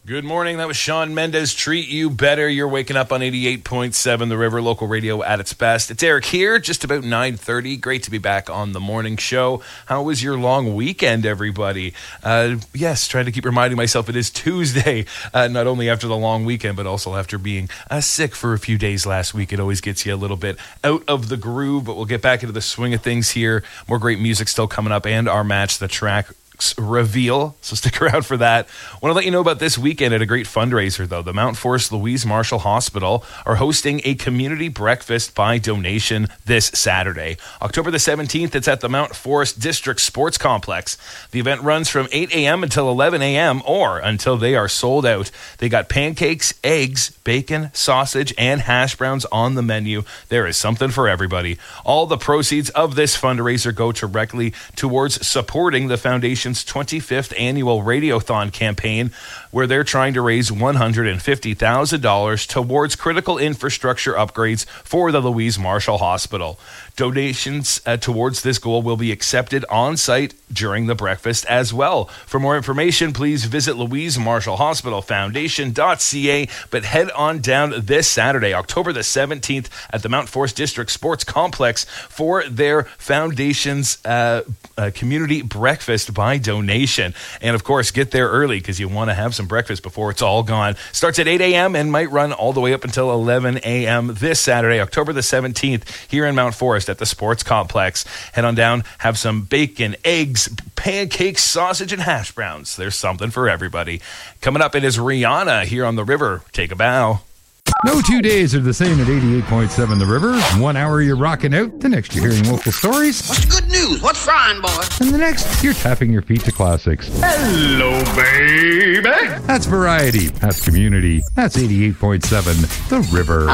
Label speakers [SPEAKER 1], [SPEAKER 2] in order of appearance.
[SPEAKER 1] Good morning. That was Shawn Mendes, Treat You Better. You're waking up on 88.7 The River, local radio at its best. It's Eric here, just about 9:30. Great to be back on the morning show. How was your long weekend, everybody? Yes, trying to keep reminding myself it is Tuesday, not only after the long weekend, but also after being sick for a few days last week. It always gets you a little bit out of the groove, but we'll get back into the swing of things here. More great music still coming up, and our Match the Track reveal, so stick around for that. Want to let you know about this weekend at a great fundraiser, though. The Mount Forest Louise Marshall Hospital are hosting a community breakfast by donation this Saturday, October the 17th. It's at the Mount Forest District Sports Complex. The event runs from 8 a.m. until 11 a.m. or until they are sold out. They got pancakes, eggs, bacon, sausage, and hash browns on the menu. There is something for everybody. All the proceeds of this fundraiser go directly towards supporting the foundation's 25th annual Radiothon campaign, where they're trying to raise $150,000 towards critical infrastructure upgrades for the Louise Marshall Hospital. Donations towards this goal will be accepted on site during the breakfast as well. For more information, please visit Louise Marshall Hospital Foundation.ca, but head on down this Saturday, October the 17th at the Mount Forest District Sports Complex for their foundation's community breakfast by donation. And of course, get there early because you want to have some breakfast before it's all gone. Starts at 8 a.m. and might run all the way up until 11 a.m. this Saturday, October the 17th, here in Mount Forest at the Sports Complex. Head on down, have some bacon, eggs, pancakes, sausage, and hash browns. There's something for everybody. Coming up, it is Rihanna here on The River. Take a bow.
[SPEAKER 2] No 2 days are the same at 88.7 The River. 1 hour you're rocking out, the next you're hearing local stories.
[SPEAKER 3] What's the good news? What's frying, boy?
[SPEAKER 2] And the next, you're tapping your feet to classics.
[SPEAKER 4] Hello, baby.
[SPEAKER 2] That's variety. That's community. That's 88.7 The River.